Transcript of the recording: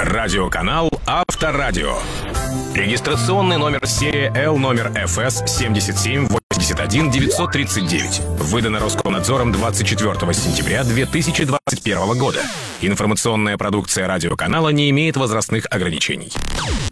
Радиоканал Авторадио. Регистрационный номер серии L номер FS 7781 939. Выдано Роскомнадзором 24 сентября 2021 года. Информационная продукция радиоканала не имеет возрастных ограничений.